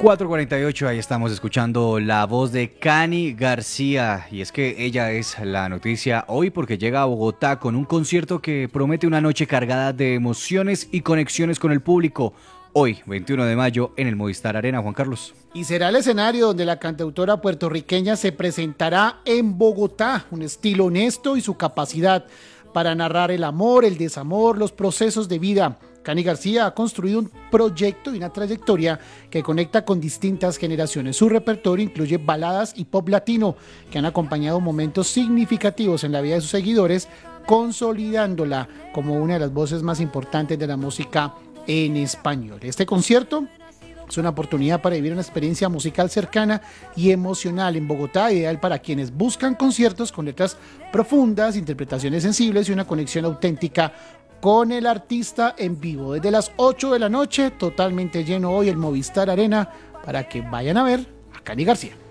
4:48, ahí estamos escuchando la voz de Cani García, y es que ella es la noticia hoy porque llega a Bogotá con un concierto que promete una noche cargada de emociones y conexiones con el público. Hoy, 21 de mayo, en el Movistar Arena, Juan Carlos. Y será el escenario donde la cantautora puertorriqueña se presentará en Bogotá, un estilo honesto y su capacidad para narrar el amor, el desamor, los procesos de vida. Cani García ha construido un proyecto y una trayectoria que conecta con distintas generaciones. Su repertorio incluye baladas y pop latino que han acompañado momentos significativos en la vida de sus seguidores, consolidándola como una de las voces más importantes de la música en español. Este concierto es una oportunidad para vivir una experiencia musical cercana y emocional en Bogotá, ideal para quienes buscan conciertos con letras profundas, interpretaciones sensibles y una conexión auténtica con el artista en vivo. Desde las 8 de la noche, totalmente lleno hoy el Movistar Arena para que vayan a ver a Cani García.